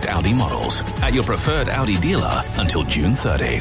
select Audi models at your preferred Audi dealer until June 30.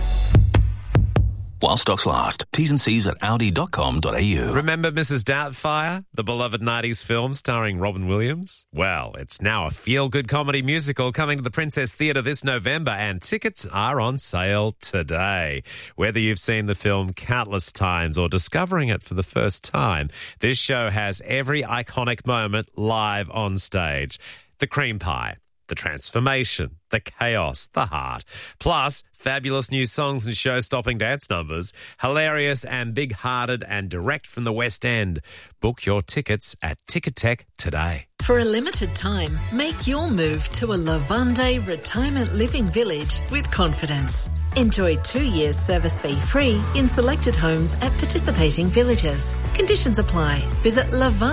While stocks last. T's and C's at audi.com.au. Remember Mrs. Doubtfire, the beloved 90s film starring Robin Williams? Well, it's now a feel-good comedy musical coming to the Princess Theatre this November, and tickets are on sale today. Whether you've seen the film countless times or discovering it for the first time, this show has every iconic moment live on stage. The cream pie, the transformation, the chaos, the heart. Plus, fabulous new songs and show-stopping dance numbers. Hilarious and big-hearted and direct from the West End. Book your tickets at Ticketek today. For a limited time, make your move to a Lavande retirement living village with confidence. Enjoy 2 years service fee free in selected homes at participating villages. Conditions apply. Visit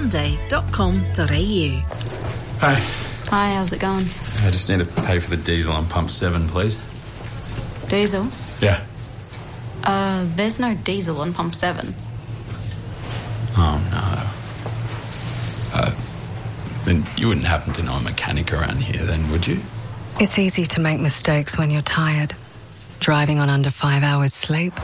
lavande.com.au. Hi. Hi, how's it going? I just need to pay for the diesel on pump 7, please. Diesel? Yeah. There's no diesel on pump 7. Oh, no. Then you wouldn't happen to know a mechanic around here then, would you? It's easy to make mistakes when you're tired. Driving on under 5 hours sleep.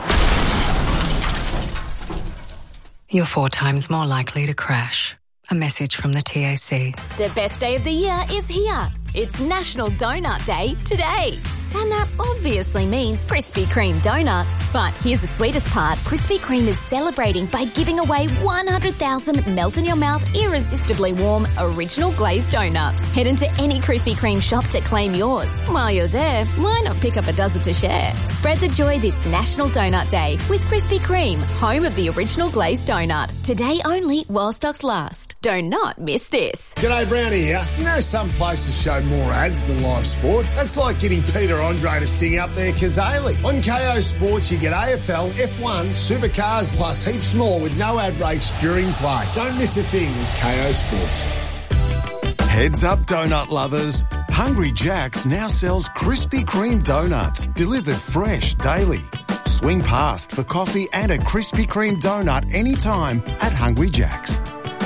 You're 4 times more likely to crash. A message from the TAC. The best day of the year is here. It's National Donut Day today. And that obviously means Krispy Kreme donuts. But here's the sweetest part. Krispy Kreme is celebrating by giving away 100,000 melt-in-your-mouth, irresistibly warm, original glazed donuts. Head into any Krispy Kreme shop to claim yours. While you're there, why not pick up a dozen to share? Spread the joy this National Donut Day with Krispy Kreme, home of the original glazed donut. Today only while stocks last. Do not miss this. G'day, Brownie here. You know some places show more ads than live sport? That's like getting Peter Andre to sing up their Kazali. On KO Sports, you get AFL, F1, supercars, plus heaps more with no ad breaks during play. Don't miss a thing with KO Sports. Heads up, donut lovers. Hungry Jack's now sells Krispy Kreme donuts, delivered fresh daily. Swing past for coffee and a Krispy Kreme donut anytime at Hungry Jack's.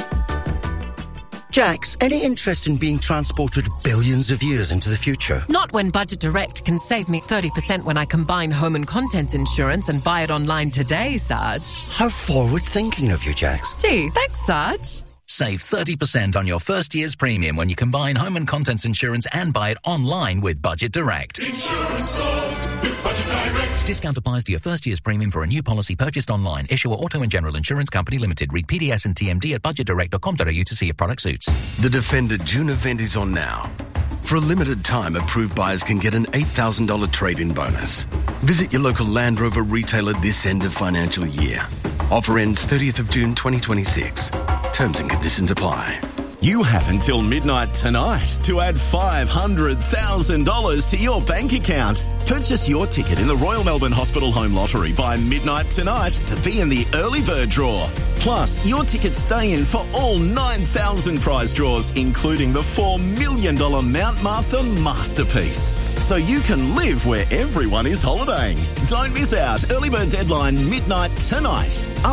Jax, any interest in being transported billions of years into the future? Not when Budget Direct can save me 30% when I combine home and contents insurance and buy it online today, Sarge. How forward-thinking of you, Jax. Gee, thanks, Sarge. Save 30% on your first year's premium when you combine home and contents insurance and buy it online with Budget Direct. Insurance solved with Budget Direct. Discount applies to your first year's premium for a new policy purchased online. Issuer Auto and General Insurance Company Limited. Read PDS and TMD at budgetdirect.com.au to see if product suits. The Defender June event is on now. For a limited time, approved buyers can get an $8,000 trade-in bonus. Visit your local Land Rover retailer this end of financial year. Offer ends 30th of June 2026. Terms and conditions apply. You have until midnight tonight to add $500,000 to your bank account. Purchase your ticket in the Royal Melbourne Hospital Home Lottery by midnight tonight to be in the early bird draw. Plus, your tickets stay in for all 9,000 prize draws, including the $4 million Mount Martha Masterpiece. So you can live where everyone is holidaying. Don't miss out. Early bird deadline midnight tonight.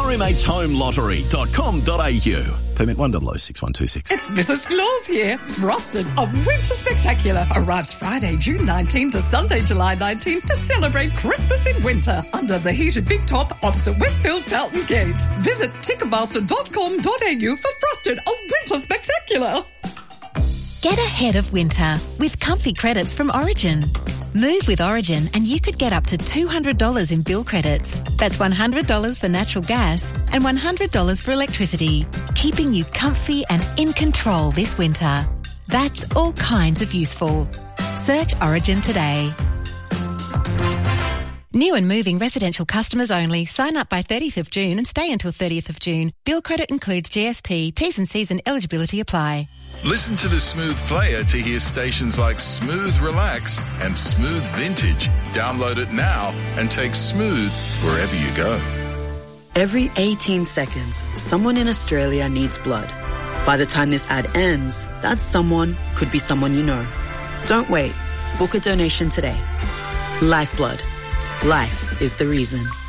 rmhhomelottery.com.au. Permit 1006126. It's Mrs. Claus here. Frosted, a winter spectacular, arrives Friday, June 19 to Sunday, July 19 to celebrate Christmas in winter under the heated big top opposite Westfield Fountain Gates. Visit ticketmaster.com.au for Frosted, a winter spectacular. Get ahead of winter with comfy credits from Origin. Move with Origin and you could get up to $200 in bill credits. That's $100 for natural gas and $100 for electricity, keeping you comfy and in control this winter. That's all kinds of useful. Search Origin today. New and moving residential customers only. Sign up by 30th of June and stay until 30th of June. Bill credit includes GST. T's and C's and eligibility apply. Listen to the Smooth Player to hear stations like Smooth Relax and Smooth Vintage. Download it now and take Smooth wherever you go. Every 18 seconds, someone in Australia needs blood. By the time this ad ends, that someone could be someone you know. Don't wait. Book a donation today. Lifeblood. Life is the reason.